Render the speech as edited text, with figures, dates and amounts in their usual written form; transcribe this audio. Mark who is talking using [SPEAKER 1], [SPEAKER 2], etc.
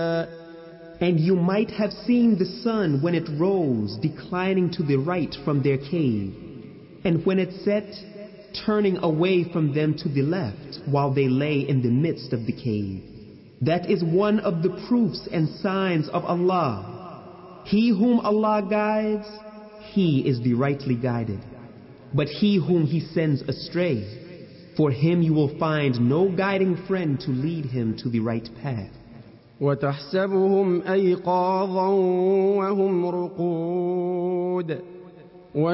[SPEAKER 1] And you might have seen the sun when it rose, declining to the right from their cave, and when it set, turning away from them to the left, while they lay in the midst of the cave. That is one of the proofs and signs of Allah. He whom Allah guides, he is the rightly guided. But he whom he sends astray, for him you will find no guiding friend to lead him to the right path.
[SPEAKER 2] وتحسبهم أيقاظا وهم رقود